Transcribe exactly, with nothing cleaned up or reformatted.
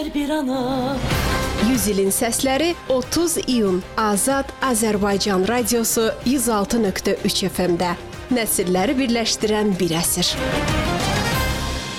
Bir ana yüz ilin səsləri otuz iyun Azad Azərbaycan Radiosu yüz altı nöqtə üç F M-də. Nəsilləri birləşdirən bir əsr.